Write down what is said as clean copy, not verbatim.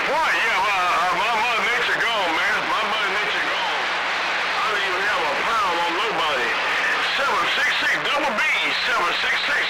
Why? Yeah, my mother nature gone, man. My mother nature gone. I don't even have a pound on nobody. 766 double B, 766